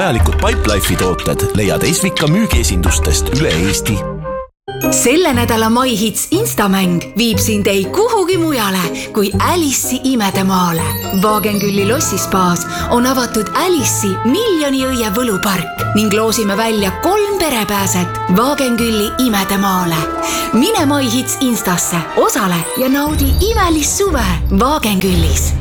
Vajalikud Pipelife'i tooted leiad Esvika müügiesindustest üle Eesti. Selle nädala MyHits Instamäng viib sind ei kuhugi mujale kui Alice'i imedemaale. Wagenkülli lossispaas on avatud Alice'i miljoni õie võlupark ning loosime välja 3 perepääset Wagenkülli imedemaale. Mine MyHits Instasse, osale ja naudi imelist suve Wagenküllis.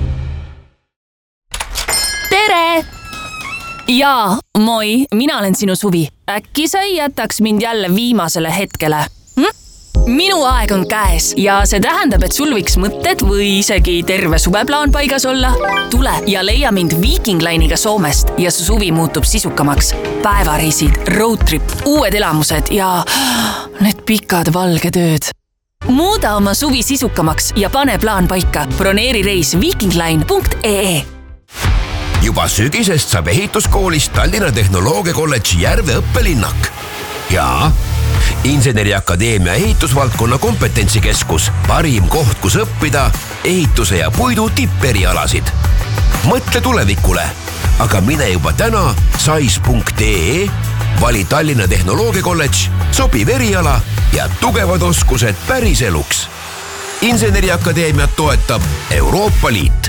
Tere! Jaa, moi, mina olen sinu Suvi. Äkki sa ei jätaks mind jälle viimasele hetkele? Minu aeg on käes ja see tähendab, et sul võiks mõtted või isegi terve suveplaan paigas olla. Tule ja leia mind Viking Line'iga Soomest ja su suvi muutub sisukamaks. Päevareisid, roadtrip, uued elamused ja need pikad valged ööd. Muuda oma suvi sisukamaks ja pane plaan paika. Broneeri reis vikingline.ee. Juba sügisest saab ehituskoolist Tallinna Tehnoloogiakolledži Järve õppelinnak. Ja Inseneriakadeemia ehitusvaldkonna kompetentsikeskus, parim koht, kus õppida ehituse ja puidu tipperialasid. Mõtle tulevikule, aga mine juba täna sais.ee, vali Tallinna Tehnoloogiakolledž, sobiv eriala ja tugevad oskused päriseluks. Inseneriakadeemiat toetab Euroopa Liit.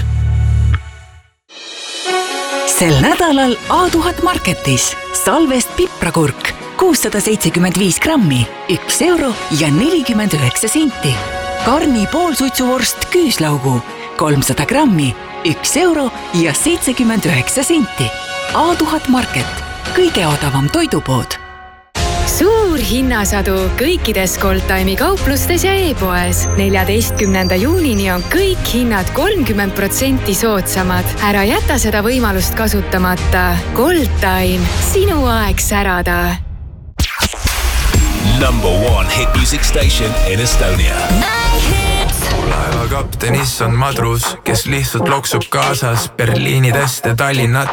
Sel nädalal A1000 Marketis salvest piprakurk 675 grammi, 1 euro ja 49 senti. Karni poolsuitsuvorst küüslaugu 300 grammi, 1 euro ja 79 senti. A1000 Market, kõige odavam toidupood. Suur hinnasadu kõikides Goldtime'i kauplustes ja e-poes. 14. juunini on kõik hinnad 30% soodsamad. Ära jäta seda võimalust kasutamata. Goldtime, sinu aeg särada. #1 hit music station in Estonia. Laeva kaptenis on madrus, kes lihtsalt loksub kaasas Berliinidest ja Tallinnat